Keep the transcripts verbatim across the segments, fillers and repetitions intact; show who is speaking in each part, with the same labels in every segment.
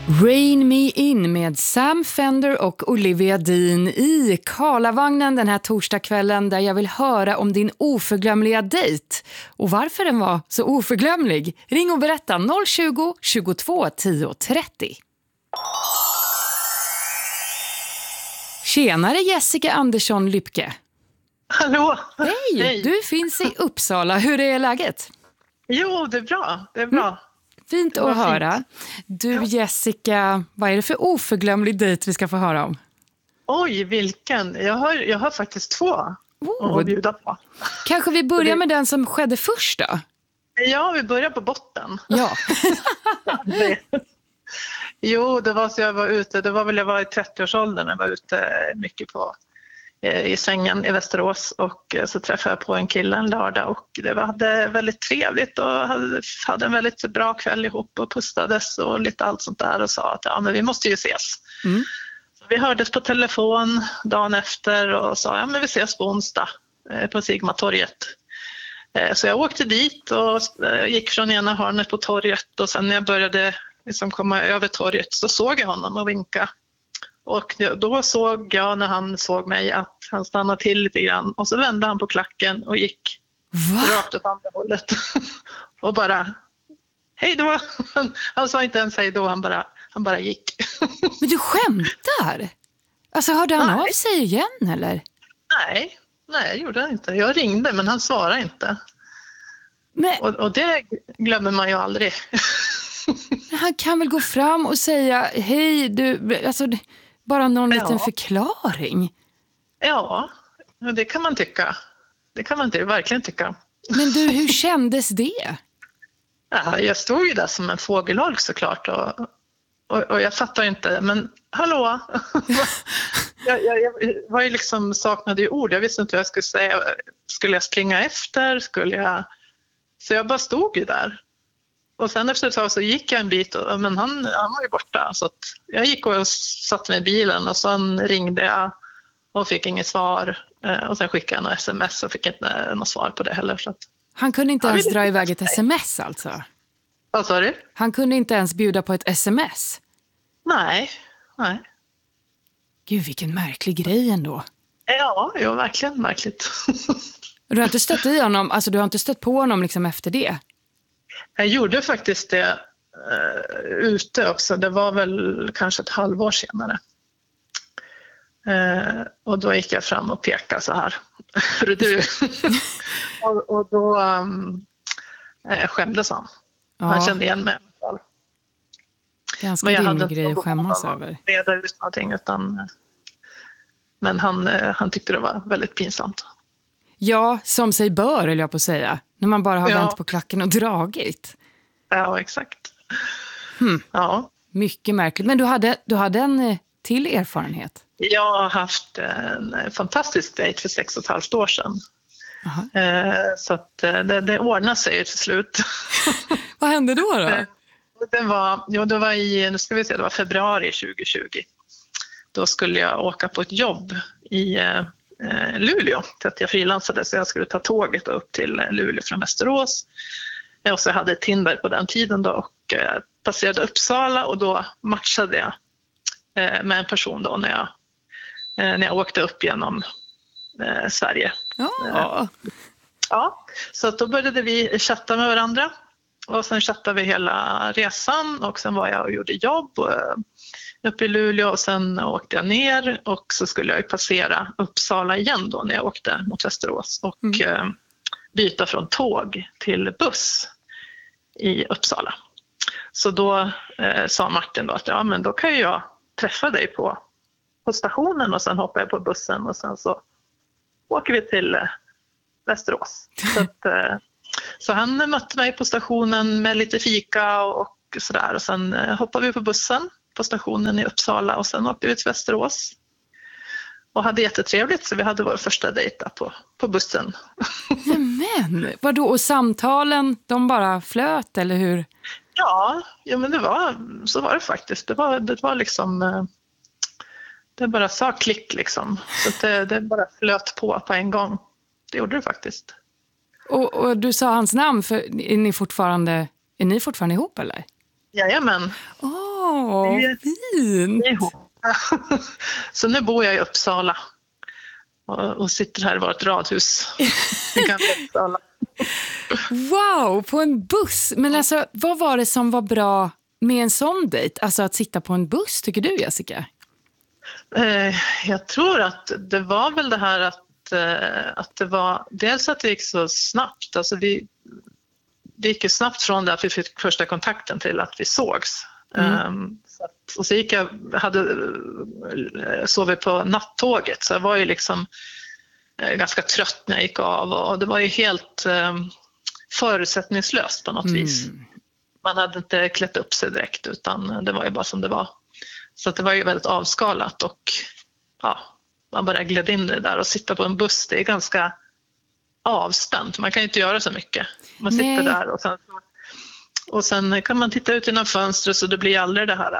Speaker 1: Rain Me In med Sam Fender och Olivia Dean i Karlavagnen den här torsdagskvällen, där jag vill höra om din oförglömliga dejt och varför den var så oförglömlig. Ring och berätta noll tjugo, tjugotvå, tio, trettio. Tjenare Jessica Andersson Lypke.
Speaker 2: Hallå!
Speaker 1: Hej, Hej, du finns i Uppsala. Hur är läget?
Speaker 2: Jo, det är bra. Det är bra. Mm.
Speaker 1: Fint att höra. Fint. Du ja. Jessica, vad är det för oförglömlig dejt vi ska få höra om?
Speaker 2: Oj, vilken? Jag har, jag har faktiskt två oh. att bjuda på.
Speaker 1: Kanske vi börjar med den som skedde först då?
Speaker 2: Ja, vi börjar på botten.
Speaker 1: Ja.
Speaker 2: Jo, det var så jag var ute. Det var väl jag var i trettioårsåldern. Jag var ute mycket på i sängen i Västerås och så träffade jag på en kille en lördag och det var hade väldigt trevligt och hade, hade en väldigt bra kväll ihop och pustades och lite allt sånt där och sa att ja, men vi måste ju ses. Mm. Så vi hördes på telefon dagen efter och sa ja, men vi ses på onsdag på Sigmatorget. Så jag åkte dit och gick från ena hörnet på torget och sen när jag började liksom komma över torget så såg jag honom och vinka. Och då såg jag när han såg mig att han stannade till lite grann och så vände han på klacken och gick Va? rakt åt andra hållet och bara hej då. Han, han sa inte ens hej då, han bara, han bara gick.
Speaker 1: Men du skämtar? Alltså hörde han nej. av sig igen eller?
Speaker 2: Nej, nej gjorde han inte. Jag ringde men han svarade inte.
Speaker 1: Men...
Speaker 2: Och, och det glömmer man ju aldrig.
Speaker 1: Han kan väl gå fram och säga hej du, alltså bara någon ja. liten förklaring.
Speaker 2: Ja, det kan man tycka. Det kan man verkligen tycka.
Speaker 1: Men du, hur kändes det?
Speaker 2: Ja, jag stod ju där som en fågelholk såklart och, och, och jag fattar inte, men hallå? jag, jag, jag var ju liksom saknade ju ord, jag visste inte vad jag skulle säga. Skulle jag springa efter? Skulle jag... Så jag bara stod ju där. Och sen efter ett tag så gick jag en bit, och, men han, han var ju borta. Så att jag gick och satt med bilen och sen ringde jag och fick inget svar. Och sen skickade jag något sms och fick inte något svar på det heller. Så att,
Speaker 1: han kunde inte ens dra iväg ett sms alltså?
Speaker 2: Vad sa du?
Speaker 1: Han kunde inte ens bjuda på ett sms?
Speaker 2: Nej, nej.
Speaker 1: Gud, vilken märklig grej ändå.
Speaker 2: Ja, jo, verkligen märkligt.
Speaker 1: Du har inte stött i honom, alltså du har inte stött på honom liksom efter det?
Speaker 2: Jag gjorde faktiskt det uh, ute också. Det var väl kanske ett halvår senare. Uh, och då gick jag fram och pekade så här. du. och, och då um, skämdes han. Ja. Han kände igen mig.
Speaker 1: Ganska rimlig grej att skämmas över.
Speaker 2: Reda ut någonting, utan, men han, han tyckte det var väldigt pinsamt.
Speaker 1: Ja, som sig bör, eller jag på att säga. När man bara har ja. vänt på klacken och dragit.
Speaker 2: Ja, exakt.
Speaker 1: Hmm.
Speaker 2: Ja.
Speaker 1: Mycket märkligt. Men du hade, du hade en till erfarenhet?
Speaker 2: Jag har haft en fantastisk dejt för sex och ett halvt år sedan. Eh, så att det, det ordnade sig till slut.
Speaker 1: Vad hände då då?
Speaker 2: Det var, jo, det var i, nu ska vi se, det var februari tjugohundratjugo. Då skulle jag åka på ett jobb i eh, Luleå. Så att jag frilansade, så jag skulle ta tåget upp till Luleå från Västerås. Och så hade jag Tinder på den tiden då, och eh, passerade Uppsala, och då matchade jag eh, med en person då när jag, eh, när jag åkte upp genom eh, Sverige.
Speaker 1: Oh.
Speaker 2: Ja, så att då började vi chatta med varandra. Och sen chattade vi hela resan, och sen var jag och gjorde jobb uppe i Luleå, och sen åkte jag ner, och så skulle jag passera Uppsala igen då när jag åkte mot Västerås och mm. byta från tåg till buss i Uppsala. Så då eh, sa Martin då att ja, men då kan jag träffa dig på, på stationen, och sen hoppar jag på bussen och sen så åker vi till eh, Västerås. Så att, eh, Så han mötte mig på stationen med lite fika och sådär. Och sen hoppade vi på bussen på stationen i Uppsala, och sen åkte vi till Västerås. Och hade jättetrevligt, så vi hade vår första dejt på, på bussen.
Speaker 1: Men vadå, och samtalen, de bara flöt, eller hur?
Speaker 2: Ja, ja men det var, så var det faktiskt. Det var, det var liksom, det bara sa klick liksom. Så det, det bara flöt på på en gång. Det gjorde det faktiskt.
Speaker 1: Och, och du sa hans namn, för är ni fortfarande, är ni fortfarande ihop eller?
Speaker 2: Jajamän.
Speaker 1: Åh, Åh, fint!
Speaker 2: Så nu bor jag i Uppsala och, och sitter här i vårt radhus i gamla Uppsala.
Speaker 1: Wow, på en buss. Men alltså, vad var det som var bra med en sån dejt? Alltså att sitta på en buss, tycker du, Jessica?
Speaker 2: Eh, jag tror att det var väl det här att, eh, att det var dels att det gick så snabbt. Alltså vi, det gick ju snabbt från det att vi fick första kontakten till att vi sågs. Mm. Um, så att, och så gick jag, hade sovit på nattåget, så jag var ju liksom eh, ganska trött när jag gick av, och, och det var ju helt eh, förutsättningslöst på något mm. vis. Man hade inte klätt upp sig direkt, utan det var ju bara som det var. Så att det var ju väldigt avskalat, och ja, man bara gled in det där och sitta på en buss, det är ganska avspänt. Man kan ju inte göra så mycket. Man sitter Nej. där och sen, och sen kan man titta ut genom fönstret, så det blir aldrig det här.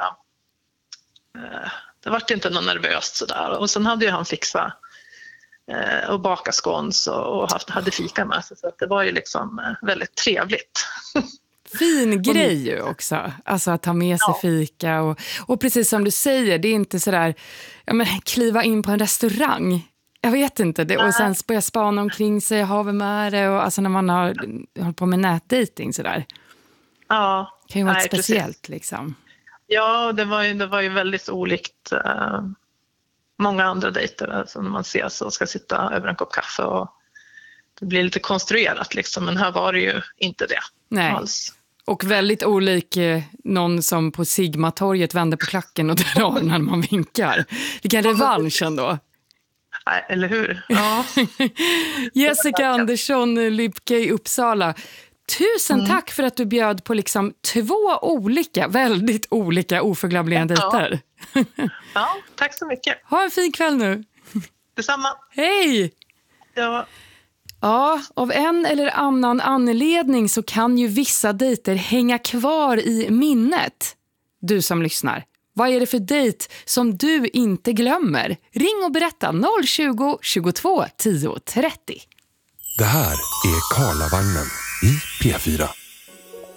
Speaker 2: Eh, det var inte något nervöst sådär. Och sen hade ju han fixat eh, och baka scones och, och haft, hade fika med sig. Så att det var ju liksom eh, väldigt trevligt.
Speaker 1: Fin grej ju också, alltså att ta med sig ja. fika och, och precis som du säger, det är inte sådär, ja men kliva in på en restaurang, jag vet inte det, och sen börja spana omkring sig, ha vi med det, och alltså när man har hållit på med nätdating sådär.
Speaker 2: Ja.
Speaker 1: Det kan ju vara
Speaker 2: Nej,
Speaker 1: speciellt
Speaker 2: precis.
Speaker 1: liksom.
Speaker 2: Ja, det var ju, det var ju väldigt olikt uh, många andra dejter, alltså när man ses och ska sitta över en kopp kaffe, och det blir lite konstruerat liksom, men här var det ju inte det.
Speaker 1: Nej.
Speaker 2: Alls.
Speaker 1: Och väldigt olik eh, någon som på Sigmatorget vänder på klacken och drar när man vinkar. Vilken revansch ändå.
Speaker 2: Nej, eller hur? Ja.
Speaker 1: Jessica Andersson, Lybke i Uppsala. Tusen mm. tack för att du bjöd på liksom två olika, väldigt olika oförglömliga dejter.
Speaker 2: Ja. ja, tack så mycket.
Speaker 1: Ha en fin kväll nu.
Speaker 2: Detsamma.
Speaker 1: Hej!
Speaker 2: Ja.
Speaker 1: Ja, av en eller annan anledning så kan ju vissa dejter hänga kvar i minnet. Du som lyssnar, vad är det för dejt som du inte glömmer? Ring och berätta noll tjugo, tjugotvå, tio trettio.
Speaker 3: Det här är Karlavagnen i P fyra.